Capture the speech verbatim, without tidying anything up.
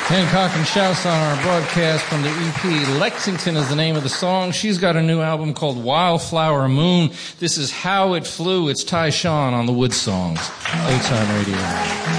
Hancock and Shouse on our broadcast from the E P. Lexington is the name of the song. She's got a new album called Wildflower Moon. This is How It Flew. It's Ty Sean on the Wood Songs. Old Time Radio.